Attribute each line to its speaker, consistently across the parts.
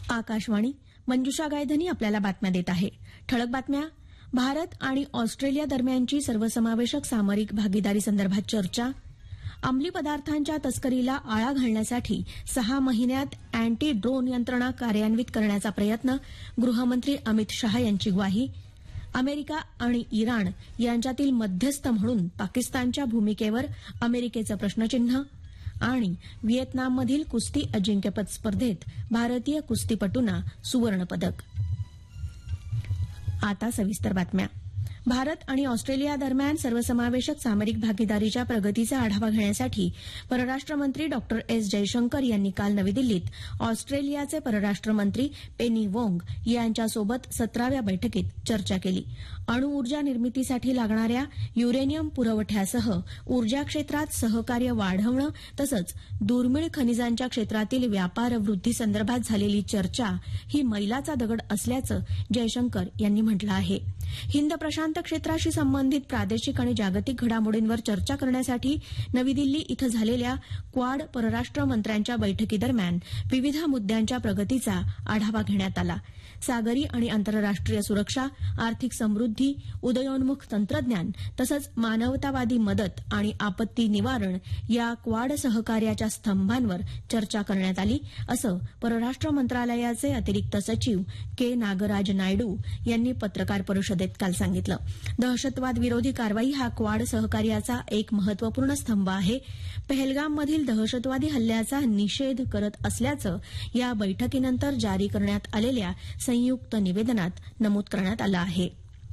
Speaker 1: आकाशवाणी मंजुषा गायधनी आपल्याला बातम्या देत आहे. ठळक बातम्या. भारत आणि ऑस्ट्रेलिया दरम्यानची सर्वसमावेशक सामरिक भागीदारी संदर्भात चर्चा. अंमली पदार्थांच्या तस्करीला आळा घालण्यासाठी 6 महिन्यात अँटी ड्रोन यंत्रणा कार्यान्वित करण्याचा प्रयत्न. गृहमंत्री अमित शहा यांची ग्वाही. अमेरिका आणि इराण यांच्यातील मध्यस्थ म्हणून पाकिस्तानच्या भूमिकेवर अमेरिकेचं प्रश्नचिन्ह. आणि व्हिएतनाममधील कुस्ती अजिंक्यपद स्पर्धेत भारतीय कुस्तीपटूंना सुवर्णपदक. आता सविस्तर बातम्या. भारत आणि ऑस्ट्रेलिया दरम्यान सर्वसमावेशक सामरिक भागीदारीच्या प्रगतीचा आढावा घेण्यासाठी परराष्ट्र मंत्री डॉ एस जयशंकर यांनी काल नवी दिल्लीत ऑस्ट्रेलियाचे परराष्ट्र मंत्री पेनी वोंग यांच्यासोबत 17व्या बैठकीत चर्चा केली. अणुऊर्जा निर्मितीसाठी लागणाऱ्या युरेनियम पुरवठ्यासह ऊर्जा क्षेत्रात सहकार्य वाढवणं तसंच दुर्मिळ खनिजांच्या क्षेत्रातील व्यापार वृद्धीसंदर्भात झालेली चर्चा ही मैलाचा दगड असल्याचं जयशंकर यांनी म्हटलं आहे. हिंद प्रशांत क्षेत्राशी संबंधित प्रादेशिक आणि जागतिक घडामोडींवर चर्चा करण्यासाठी नवी दिल्ली इथं झालेल्या क्वाड परराष्ट्र मंत्र्यांच्या बैठकीदरम्यान विविध मुद्द्यांच्या प्रगतीचा आढावा घेण्यात आला. सागरी आणि आंतरराष्ट्रीय सुरक्षा, आर्थिक समृद्धी, उदयोन्मुख तंत्रज्ञान तसंच मानवतावादी मदत आणि आपत्ती निवारण या क्वाड सहकार्याच्या स्तंभांवर चर्चा करण्यात आली, असं परराष्ट्र मंत्रालयाचे अतिरिक्त सचिव के नागराज नायडू यांनी पत्रकार परिषदेत काल सांगितलं. दहशतवाद विरोधी कारवाई हा क्वाड सहकार्याचा एक महत्वपूर्ण स्तंभ आहे. पहलगाममधील दहशतवादी हल्ल्याचा निषेध करत असल्याचं या बैठकीनंतर जारी करण्यात आलेल्या संयुक्त निवेदनात नमूद करण्यात आलं आहे.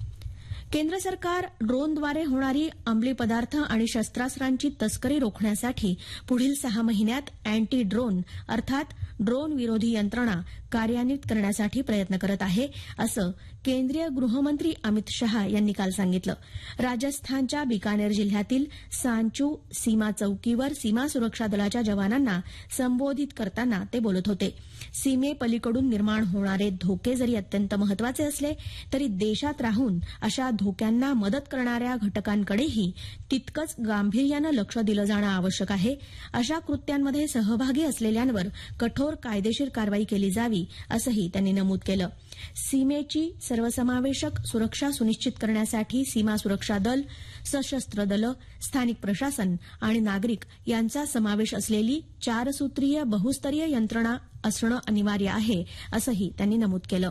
Speaker 1: केंद्र सरकार ड्रोनद्वारे होणारी अंमली पदार्थ आणि शस्त्रास्त्रांची तस्करी रोखण्यासाठी पुढील 6 महिन्यात अँटी ड्रोन अर्थात ड्रोन विरोधी यंत्रणा कार्यान्वित करण्यासाठी प्रयत्न करत आहे, असं केंद्रीय गृहमंत्री अमित शहा यांनी काल सांगितलं. राजस्थानच्या बिकानेर जिल्ह्यातील सांचू सीमा चौकीवर सीमा सुरक्षा दलाच्या जवानांना संबोधित करताना ते बोलत होते. सीमेपलीकडून निर्माण होणारे धोके जरी अत्यंत महत्वाचे असले तरी देशात राहून अशा धोक्यांना मदत करणाऱ्या घटकांकडेही तितकंच गांभीर्यानं लक्ष दिलं जाणं आवश्यक आहे. अशा कृत्यांमध्ये सहभागी असलेल्यांवर कठोर कायदेशीर कारवाई केली जावी, असंही त्यांनी नमूद केलं. सीमेची सर्वसमावेशक सुरक्षा सुनिश्चित करण्यासाठी सीमा सुरक्षा दल, सशस्त्र दलं, स्थानिक प्रशासन आणि नागरिक यांचा समावेश असलेली 4 सूत्रीय बहुस्तरीय यंत्रणा असणं अनिवार्य आहे, असंही त्यांनी नमूद केलं.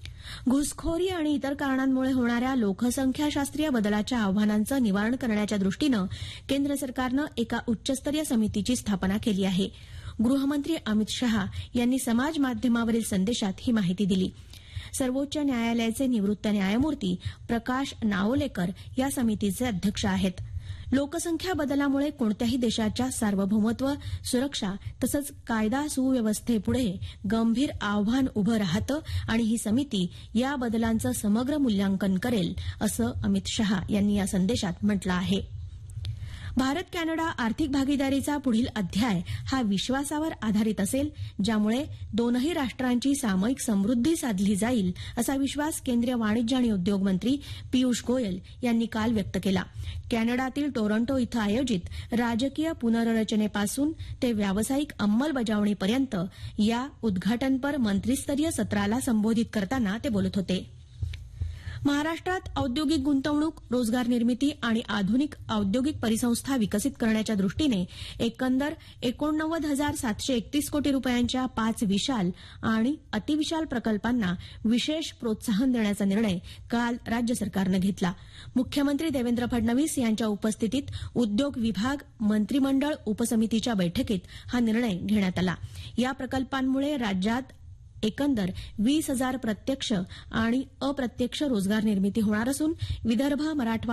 Speaker 1: घुसखोरी आणि इतर कारणांमुळे होणाऱ्या लोकसंख्याशास्त्रीय बदलाच्या आव्हानांचं निवारण करण्याच्या दृष्टीनं केंद्र सरकारनं एका उच्चस्तरीय समितीची स्थापना केली आहे. गृहमंत्री अमित शहा यांनी समाज माध्यमावरील संदेशात ही माहिती दिली. सर्वोच्च न्यायालयाचे निवृत्त न्यायमूर्ती प्रकाश नाओलेकर या समितीचे अध्यक्ष आहेत. लोकसंख्या बदलामुळे कोणत्याही देशाच्या सार्वभौमत्व, सुरक्षा तसंच कायदा सुव्यवस्थेपुढे गंभीर आव्हान उभं राहतं आणि ही समिती या बदलांचं समग्र मूल्यांकन करेल, असं अमित शहा यांनी या संदेशात म्हटलं आहे. भारत कॅनडा आर्थिक भागीदारीचा पुढील अध्याय हा विश्वासावर आधारित असेल, ज्यामुळे दोनही राष्ट्रांची सामूहिक समृद्धी साधली जाईल, असा विश्वास केंद्रीय वाणिज्य आणि उद्योग मंत्री पियुष गोयल यांनी काल व्यक्त केला. कॅनडातील टोरंटो इथं आयोजित राजकीय पुनर्रचनेपासून ते व्यावसायिक अंमलबजावणीपर्यंत या उद्घाटनपर मंत्रीस्तरीय सत्राला संबोधित करताना ते बोलत होते. महाराष्ट्रात औद्योगिक गुंतवणूक, रोजगार निर्मिती आणि आधुनिक औद्योगिक परिसंस्था विकसित करण्याच्या दृष्टीने एकंदर 89,731 कोटी रुपयांच्या 5 विशाल आणि अतिविशाल प्रकल्पांना विशेष प्रोत्साहन देण्याचा निर्णय काल राज्य सरकारनं घेतला. मुख्यमंत्री देवेंद्र फडणवीस यांच्या उपस्थितीत उद्योग विभाग मंत्रिमंडळ उपसमितीच्या बैठकीत हा निर्णय घेण्यात आला. या प्रकल्पांमुळे राज्यात एकंदर 20,000 प्रत्यक्ष आणि अप्रत्यक्ष रोजगार निर्मिती होणार असून विदर्भ, मराठवाडा